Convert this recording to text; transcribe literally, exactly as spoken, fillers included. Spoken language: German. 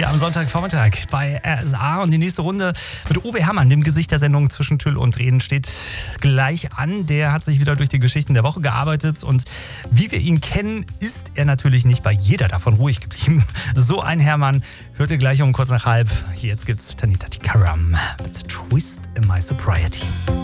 hier am Sonntagvormittag bei R S A. Und die nächste Runde mit Uwe Herrmann, dem Gesicht der Sendung Zwischen Tüll und Tränen, steht gleich an. Der hat sich wieder durch die Geschichten der Woche gearbeitet. Und wie wir ihn kennen, ist er natürlich nicht bei jeder davon ruhig geblieben. So ein Herrmann hört ihr gleich um kurz nach halb. Jetzt gibt's Tanita Tikaram mit Twist in My Sobriety.